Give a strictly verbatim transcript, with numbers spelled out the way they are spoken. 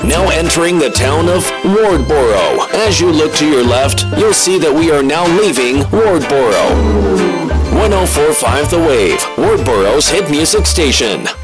Now entering the town of Wardboro. As you look to your left, you'll see that we are now leaving Wardboro. one oh four point five The Wave, Wardboro's hit music station.